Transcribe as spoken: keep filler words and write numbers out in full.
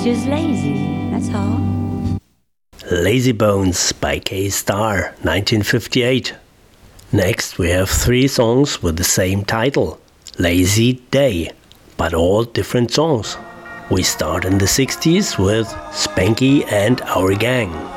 just lazy, that's all. Lazy Bones by K-Star, nineteen fifty-eight. Next we have three songs with the same title, Lazy Day, but all different songs. We start in the sixties with Spanky and Our Gang.